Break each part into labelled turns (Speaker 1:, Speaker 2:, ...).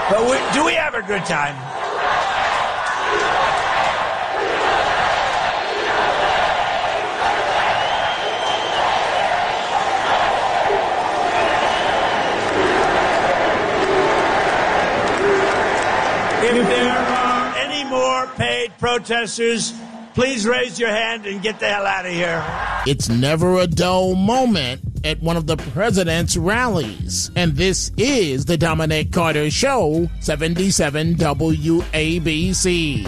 Speaker 1: But do we have a good time? If there are any more paid protesters, please raise your hand and get the hell out of here.
Speaker 2: It's never a dull moment at one of the president's rallies. And this is the Dominic Carter Show, 77 WABC.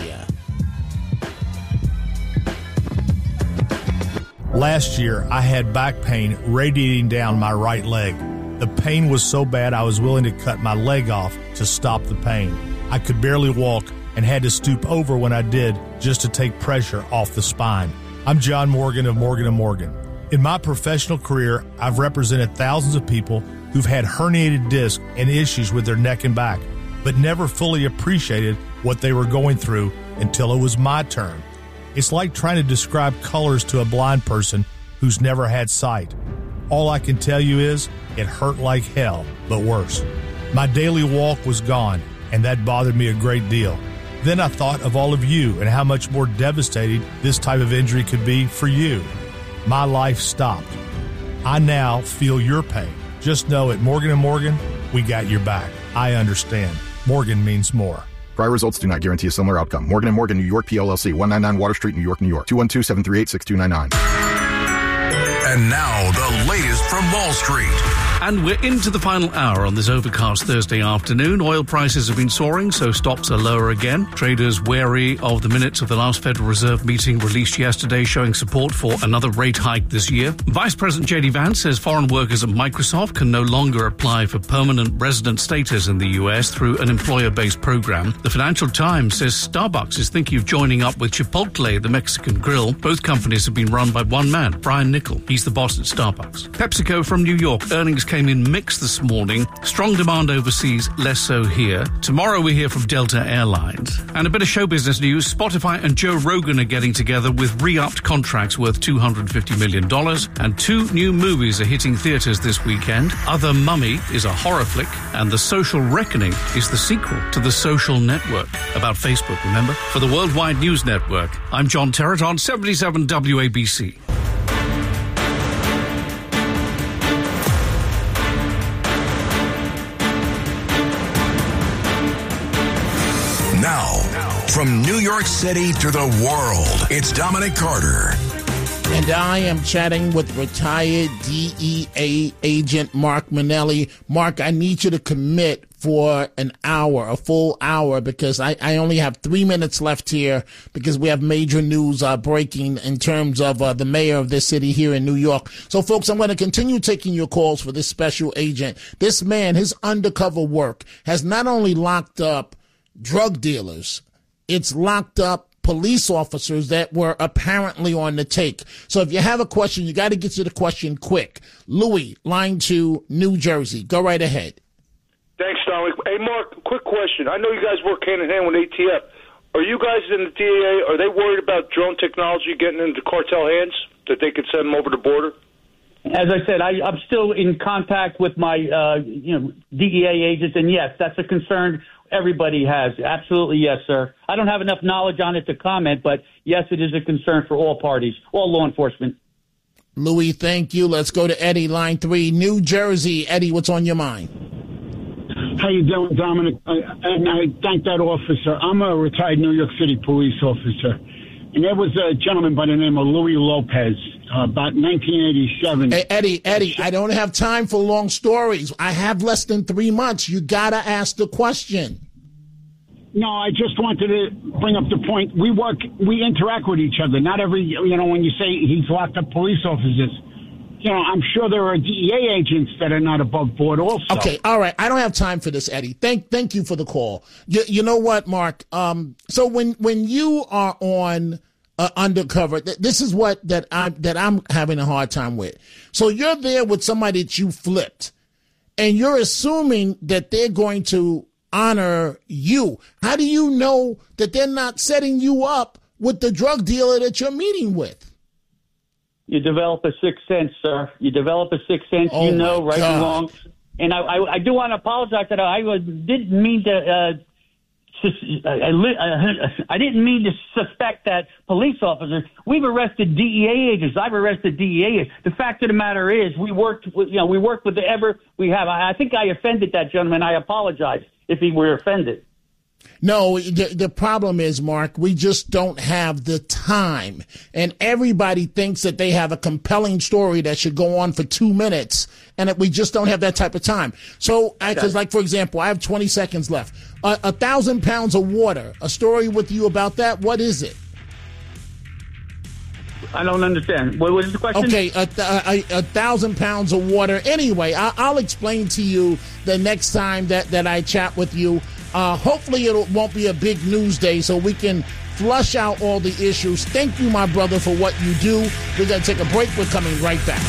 Speaker 3: Last year, I had back pain radiating down my right leg. The pain was so bad I was willing to cut my leg off to stop the pain. I could barely walk and had to stoop over when I did just to take pressure off the spine. I'm John Morgan of Morgan & Morgan. In my professional career, I've represented thousands of people who've had herniated discs and issues with their neck and back, but never fully appreciated what they were going through until it was my turn. It's like trying to describe colors to a blind person who's never had sight. All I can tell you is it hurt like hell, but worse. My daily walk was gone, and that bothered me a great deal. Then I thought of all of you and how much more devastating this type of injury could be for you. My life stopped. I now feel your pain. Just know at Morgan & Morgan, we got your back. I understand. Morgan means more.
Speaker 4: Prior results do not guarantee a similar outcome. Morgan & Morgan, New York, PLLC, 199 Water Street, New York, New York, 212-738-6299.
Speaker 5: And now, the latest from Wall Street.
Speaker 6: And we're into the final hour on this overcast Thursday afternoon. Oil prices have been soaring, so stocks are lower again. Traders wary of the minutes of the last Federal Reserve meeting released yesterday, showing support for another rate hike this year. Vice President J.D. Vance says foreign workers at Microsoft can no longer apply for permanent resident status in the U.S. through an employer-based program. The Financial Times says Starbucks is thinking of joining up with Chipotle, the Mexican grill. Both companies have been run by one man, Brian Niccol. He's the boss at Starbucks. PepsiCo from New York. Earnings came in mixed this morning. Strong demand overseas, less so here. Tomorrow we hear from Delta Airlines. And a bit of show business news. Spotify and Joe Rogan are getting together with re-upped contracts worth $250 million. And 2 new movies are hitting theaters this weekend. Other Mummy is a horror flick, and The Social Reckoning is the sequel to The Social Network. About Facebook, remember? For the Worldwide News Network, I'm John Terrett on 77 WABC.
Speaker 5: Now, from New York City to the world, it's Dominic Carter.
Speaker 2: And I am chatting with retired DEA agent Mark Manelli. Mark, I need you to commit for an hour, a full hour, because I only have 3 minutes left here because we have major news breaking in terms of the mayor of this city here in New York. So, folks, I'm going to continue taking your calls for this special agent. This man, his undercover work has not only locked up drug dealers, it's locked up police officers that were apparently on the take. So if you have a question, you got to get to the question quick. Louis, line 2, New Jersey. Go right ahead.
Speaker 7: Thanks, Dominic. Hey, Mark, quick question. I know you guys work hand in hand with ATF. Are you guys in the DEA, are they worried about drone technology getting into cartel hands, that they could send them over the border?
Speaker 8: As I said, I'm still in contact with my DEA agents, and yes, that's a concern everybody has. Absolutely, yes, sir. I don't have enough knowledge on it to comment, but yes, it is a concern for all parties, all law enforcement.
Speaker 2: Louis, thank you. Let's go to Eddie, line 3, New Jersey. Eddie, what's on your mind?
Speaker 9: How you doing, Dominic? And I thank that officer. I'm a retired New York City police officer. And there was a gentleman by the name of Louis Lopez, about 1987.
Speaker 2: Hey, Eddie, I don't have time for long stories. I have less than 3 months. You got to ask the question.
Speaker 9: No, I just wanted to bring up the point. We interact with each other. Not every, when you say he's locked up police officers, I'm sure there are DEA agents that are not above board also.
Speaker 2: Okay, all right. I don't have time for this, Eddie. Thank you for the call. You know what, Mark? So when you are on undercover, this is what that I'm having a hard time with. So you're there with somebody that you flipped, and you're assuming that they're going to honor you. How do you know that they're not setting you up with the drug dealer that you're meeting with?
Speaker 8: You develop a sixth sense, sir. You develop a sixth sense. You know right and wrong. And I do want to apologize that I didn't mean to. I didn't mean to suspect that police officers. We've arrested DEA agents. I've arrested DEA agents. The fact of the matter is, we worked with whatever we have. I think I offended that gentleman. I apologize if he were offended.
Speaker 2: No, the problem is, Mark, we just don't have the time. And everybody thinks that they have a compelling story that should go on for 2 minutes, and that we just don't have that type of time. So, because, like, for example, I have 20 seconds left. 1,000 pounds of water, a story with you about that. What is it?
Speaker 8: I don't understand. What was the question?
Speaker 2: Okay, 1,000 pounds of water. Anyway, I'll explain to you the next time that I chat with you. Hopefully it won't be a big news day so we can flush out all the issues. Thank you, my brother, for what you do. We're going to take a break. We're coming right back.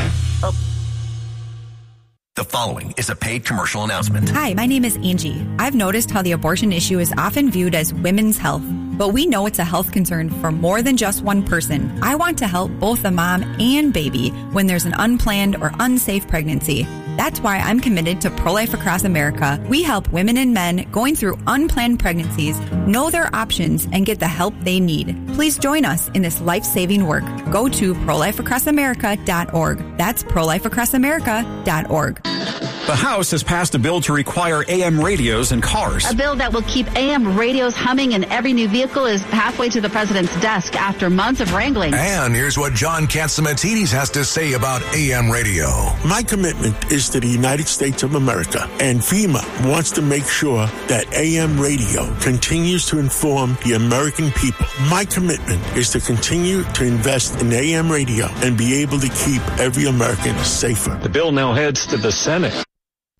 Speaker 10: The following is a paid commercial announcement.
Speaker 11: Hi, my name is Angie. I've noticed how the abortion issue is often viewed as women's health, but we know it's a health concern for more than just one person. I want to help both the mom and baby when there's an unplanned or unsafe pregnancy. That's why I'm committed to Pro-Life Across America. We help women and men going through unplanned pregnancies know their options and get the help they need. Please join us in this life-saving work. Go to prolifeacrossamerica.org. That's prolifeacrossamerica.org.
Speaker 12: The House has passed a bill to require AM radios in cars.
Speaker 13: A bill that will keep AM radios humming in every new vehicle is halfway to the president's desk after months of wrangling.
Speaker 5: And here's what John Catsimatidis has to say about AM radio.
Speaker 14: My commitment is to the United States of America, and FEMA wants to make sure that AM radio continues to inform the American people. My commitment is to continue to invest in AM radio and be able to keep every American safer.
Speaker 12: The bill now heads to the Senate.